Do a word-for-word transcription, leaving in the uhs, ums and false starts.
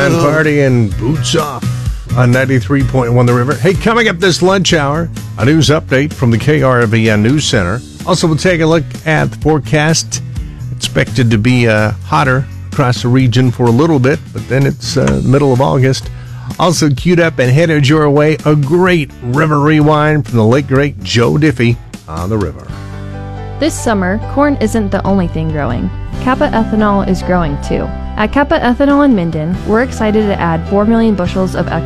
Ryan Party and Boots Off on ninety-three point one The River. Hey, coming up this lunch hour, a news update from the K R V N News Center. Also, we'll take a look at the forecast. Expected to be uh, hotter across the region for a little bit, but then it's uh, the middle of August. Also queued up and headed your way, a great river rewind from the late great Joe Diffie on the river. This summer, corn isn't the only thing growing. Kappa Ethanol is growing too. At Kappa Ethanol in Minden, we're excited to add four million bushels of extra